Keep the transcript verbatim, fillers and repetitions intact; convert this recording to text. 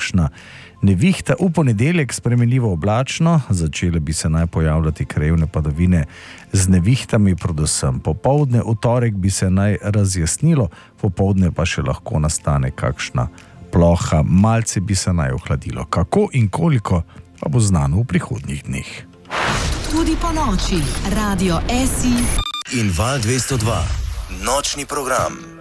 kakšna nevihta. V ponedeljek spremenljivo oblačno, začele bi se naj pojavljati krajevne padavine z nevihtami, predvsem popoldne. V torek bi se naj razjasnilo, popoldne pa še lahko nastane kakšna ploha, malce bi se naj ohladilo. Kako in koliko pa bo znano v prihodnjih dneh. Tudi po noči, Radio S I in Val dvesto dva, nočni program.